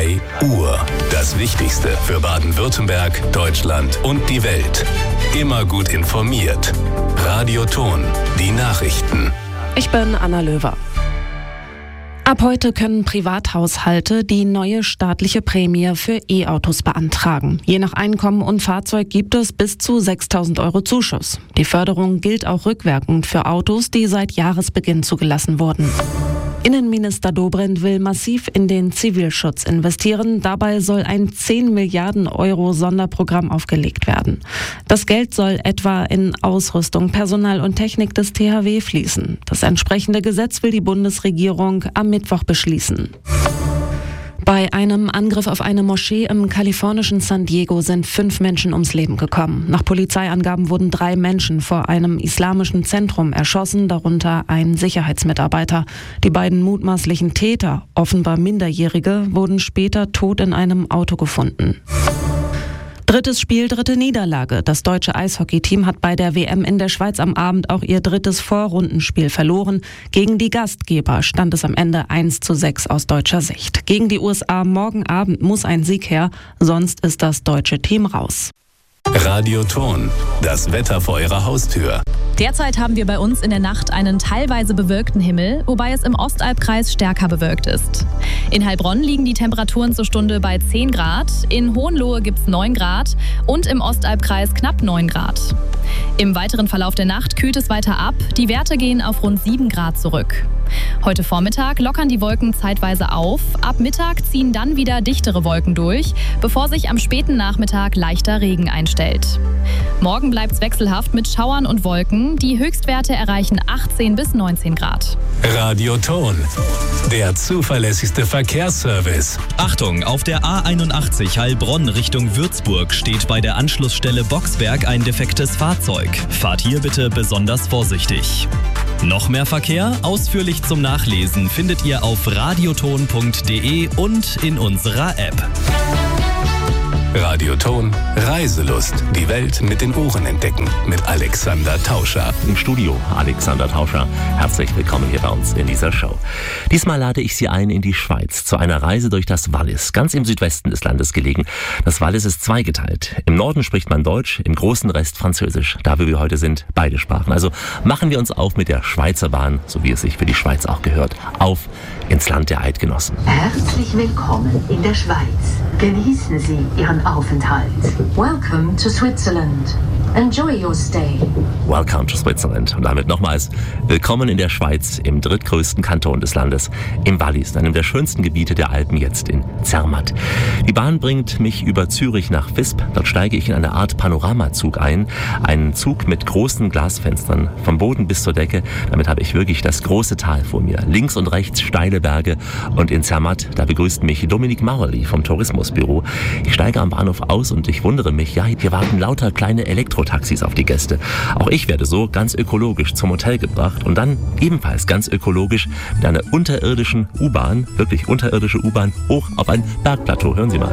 3 Uhr. Das Wichtigste für Baden-Württemberg, Deutschland und die Welt. Immer gut informiert. Radio Ton, die Nachrichten. Ich bin Anna Löwer. Ab heute können Privathaushalte die neue staatliche Prämie für E-Autos beantragen. Je nach Einkommen und Fahrzeug gibt es bis zu 6.000 € Zuschuss. Die Förderung gilt auch rückwirkend für Autos, die seit Jahresbeginn zugelassen wurden. Innenminister Dobrindt will massiv in den Zivilschutz investieren. Dabei soll ein 10 Milliarden € Sonderprogramm aufgelegt werden. Das Geld soll etwa in Ausrüstung, Personal und Technik des THW fließen. Das entsprechende Gesetz will die Bundesregierung am Mittwoch beschließen. Bei einem Angriff auf eine Moschee im kalifornischen San Diego sind 5 Menschen ums Leben gekommen. Nach Polizeiangaben wurden 3 Menschen vor einem islamischen Zentrum erschossen, darunter ein Sicherheitsmitarbeiter. Die beiden mutmaßlichen Täter, offenbar Minderjährige, wurden später tot in einem Auto gefunden. Drittes Spiel, dritte Niederlage. Das deutsche Eishockeyteam hat bei der WM in der Schweiz am Abend auch ihr drittes Vorrundenspiel verloren. Gegen die Gastgeber stand es am Ende 1:6 aus deutscher Sicht. Gegen die USA morgen Abend muss ein Sieg her, sonst ist das deutsche Team raus. Radio Ton, das Wetter vor Ihrer Haustür. Derzeit haben wir bei uns in der Nacht einen teilweise bewölkten Himmel, wobei es im Ostalbkreis stärker bewölkt ist. In Heilbronn liegen die Temperaturen zur Stunde bei 10 Grad, in Hohenlohe gibt es 9 Grad und im Ostalbkreis knapp 9 Grad. Im weiteren Verlauf der Nacht kühlt es weiter ab, die Werte gehen auf rund 7 Grad zurück. Heute Vormittag lockern die Wolken zeitweise auf, ab Mittag ziehen dann wieder dichtere Wolken durch, bevor sich am späten Nachmittag leichter Regen einstellt. Morgen bleibt es wechselhaft mit Schauern und Wolken, die Höchstwerte erreichen 18 bis 19 Grad. Radio Ton, der zuverlässigste Verkehrsservice. Achtung, auf der A81 Heilbronn Richtung Würzburg steht bei der Anschlussstelle Boxberg ein defektes Fahrzeug. Fahrt hier bitte besonders vorsichtig. Noch mehr Verkehr? Ausführlich zum Nachlesen findet ihr auf radioton.de und in unserer App. Radio Ton, Reiselust. Die Welt mit den Ohren entdecken. Mit Alexander Tauscher. Im Studio Alexander Tauscher. Herzlich willkommen hier bei uns in dieser Show. Diesmal lade ich Sie ein in die Schweiz zu einer Reise durch das Wallis, ganz im Südwesten des Landes gelegen. Das Wallis ist zweigeteilt. Im Norden spricht man Deutsch, im großen Rest Französisch. Da, wo wir heute sind, beide Sprachen. Also machen wir uns auf mit der Schweizer Bahn, so wie es sich für die Schweiz auch gehört, auf ins Land der Eidgenossen. Herzlich willkommen in der Schweiz. Genießen Sie Ihren Aufenthalt. Welcome to Switzerland. Enjoy your stay. Welcome to Switzerland. Und damit nochmals willkommen in der Schweiz, im drittgrößten Kanton des Landes, im Wallis, einem der schönsten Gebiete der Alpen, jetzt in Zermatt. Die Bahn bringt mich über Zürich nach Visp. Dort steige ich in eine Art Panoramazug ein. Einen Zug mit großen Glasfenstern, vom Boden bis zur Decke. Damit habe ich wirklich das große Tal vor mir. Links und rechts steile Berge. Und in Zermatt, da begrüßt mich Dominique Mauerli vom Tourismusbüro. Ich steige am Bahnhof aus und ich wundere mich, ja, hier warten lauter kleine Elektrotaxis auf die Gäste. Auch ich werde so ganz ökologisch zum Hotel gebracht und dann ebenfalls ganz ökologisch mit einer unterirdischen U-Bahn, wirklich unterirdische U-Bahn, hoch auf ein Bergplateau. Hören Sie mal.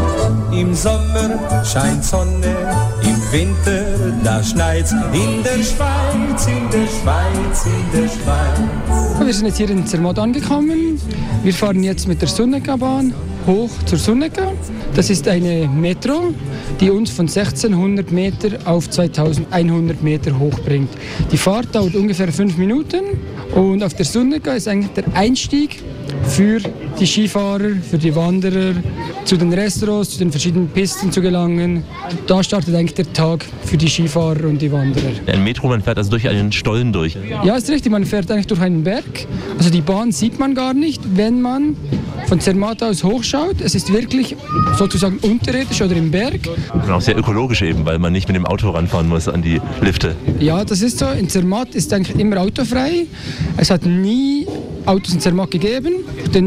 Im Sommer scheint Sonne, im Winter da schneit's. In der Schweiz, in der Schweiz, in der Schweiz. Wir sind jetzt hier in Zermatt angekommen. Wir fahren jetzt mit der Sunneka-Bahn hoch zur Sunneka. Das ist eine Metro, die uns von 1600 Meter auf 2100 Meter hochbringt. Die Fahrt dauert ungefähr 5 Minuten und auf der Sunneka ist eigentlich der Einstieg für die Skifahrer, für die Wanderer, zu den Restaurants, zu den verschiedenen Pisten zu gelangen. Da startet eigentlich der Tag für die Skifahrer und die Wanderer. Ein Metro, man fährt also durch einen Stollen durch? Ja, ist richtig, man fährt eigentlich durch einen Berg. Also die Bahn sieht man gar nicht, wenn man von Zermatt aus hochschaut. Es ist wirklich sozusagen unterirdisch oder im Berg. Und auch sehr ökologisch eben, weil man nicht mit dem Auto ranfahren muss an die Lifte. Ja, das ist so. In Zermatt ist eigentlich immer autofrei. Es hat nie Autos in Zermatt gegeben. Denn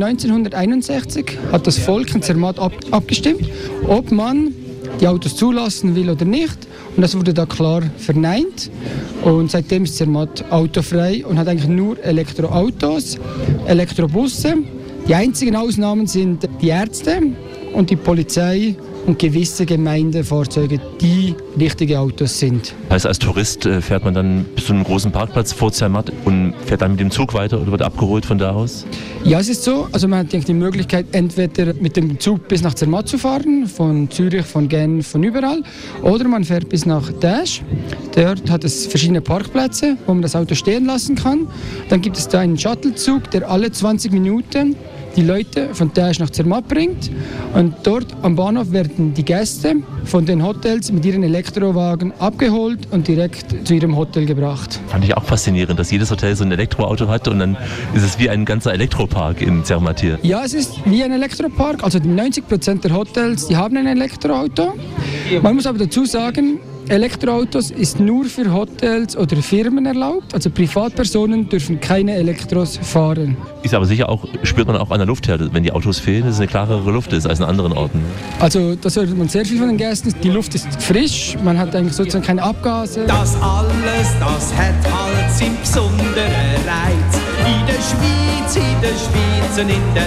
1961 hat das Volk in Zermatt abgestimmt, ob man die Autos zulassen will oder nicht. Und das wurde da klar verneint. Und seitdem ist Zermatt autofrei und hat eigentlich nur Elektroautos, Elektrobusse. Die einzigen Ausnahmen sind die Ärzte und die Polizei und gewisse Gemeindefahrzeuge, die richtige Autos sind. Heißt, als Tourist fährt man dann bis zu einem großen Parkplatz vor Zermatt und fährt dann mit dem Zug weiter oder wird abgeholt von da aus? Ja, es ist so. Also man hat die Möglichkeit, entweder mit dem Zug bis nach Zermatt zu fahren, von Zürich, von Genf, von überall, oder man fährt bis nach Daesch. Dort hat es verschiedene Parkplätze, wo man das Auto stehen lassen kann. Dann gibt es da einen Shuttlezug, der alle 20 Minuten die Leute von Daesch nach Zermatt bringt. Und dort am Bahnhof werden die Gäste von den Hotels mit ihren Elektrowagen abgeholt und direkt zu ihrem Hotel gebracht. Fand ich auch faszinierend, dass jedes Hotel so ein Elektroauto hat und dann ist es wie ein ganzer Elektropark in Zermatt hier. Ja, es ist wie ein Elektropark. Also 90% der Hotels, die haben ein Elektroauto. Man muss aber dazu sagen, Elektroautos ist nur für Hotels oder Firmen erlaubt, also Privatpersonen dürfen keine Elektros fahren. Ist aber sicher auch, spürt man auch an der Luft her, wenn die Autos fehlen, dass es eine klarere Luft ist als an anderen Orten. Also das hört man sehr viel von den Gästen, die Luft ist frisch, man hat eigentlich sozusagen keine Abgase. Das alles, das hat halt seinen besonderen Reiz. In der Schweiz und in der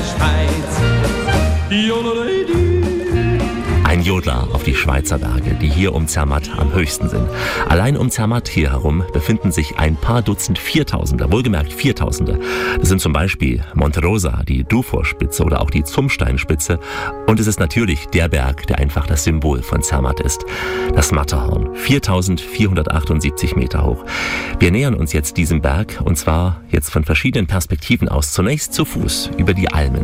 Schweiz. Ein Jodler auf die Schweizer Berge, die hier um Zermatt am höchsten sind. Allein um Zermatt hier herum befinden sich ein paar Dutzend Viertausender, wohlgemerkt Viertausender. Das sind zum Beispiel Monte Rosa, die Dufour-Spitze oder auch die Zumsteinspitze. Und es ist natürlich der Berg, der einfach das Symbol von Zermatt ist. Das Matterhorn, 4478 Meter hoch. Wir nähern uns jetzt diesem Berg und zwar jetzt von verschiedenen Perspektiven aus. Zunächst zu Fuß über die Almen.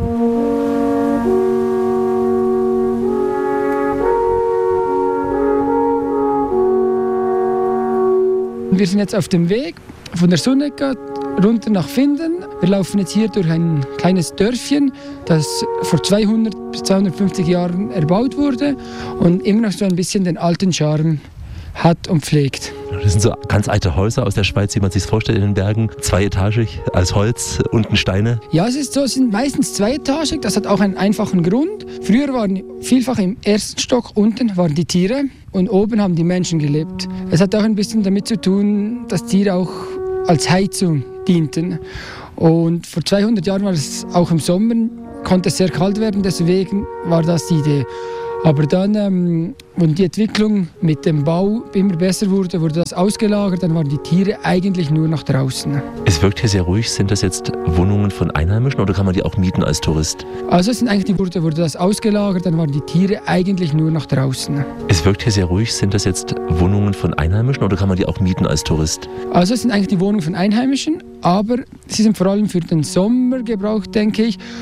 Wir sind jetzt auf dem Weg von der Sunnegga runter nach Finden. Wir laufen jetzt hier durch ein kleines Dörfchen, das vor 200 bis 250 Jahren erbaut wurde und immer noch so ein bisschen den alten Charme hat und pflegt. Das sind so ganz alte Häuser aus der Schweiz, wie man sich vorstellt in den Bergen. Zweietagig, als Holz, unten Steine. Ja, es ist so, es sind meistens zweietagig. Das hat auch einen einfachen Grund. Früher waren vielfach im ersten Stock unten waren die Tiere und oben haben die Menschen gelebt. Es hat auch ein bisschen damit zu tun, dass Tiere auch als Heizung dienten. Und vor 200 Jahren war es auch im Sommer, konnte es sehr kalt werden, deswegen war das die Idee. Aber dann, als die Entwicklung mit dem Bau immer besser wurde, wurde das ausgelagert, dann waren die Tiere eigentlich nur noch draußen. Es wirkt hier sehr ruhig. Sind das jetzt Wohnungen von Einheimischen oder kann man die auch mieten als Tourist? Also es sind eigentlich wurde das ausgelagert, dann waren die Tiere eigentlich nur noch draußen. Es wirkt hier sehr ruhig. Sind das jetzt Wohnungen von Einheimischen oder kann man die auch mieten als Tourist? Also es sind eigentlich die Wohnungen von Einheimischen, aber sie sind vor allem für den Sommer gebraucht, denke ich.